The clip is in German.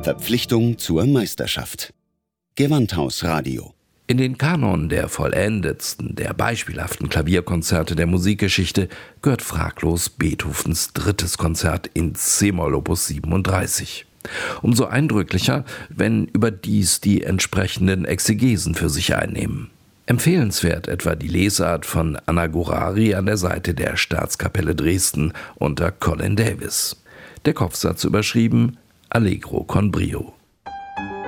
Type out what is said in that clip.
Verpflichtung zur Meisterschaft. Gewandhaus-Radio. In den Kanon der vollendetsten, der beispielhaften Klavierkonzerte der Musikgeschichte gehört fraglos Beethovens 3. Konzert in c-Moll Opus 37. Umso eindrücklicher, wenn überdies die entsprechenden Exegesen für sich einnehmen. Empfehlenswert etwa die Lesart von Anna Gurari an der Seite der Staatskapelle Dresden unter Colin Davis. Der Kopfsatz überschrieben Allegro con brio.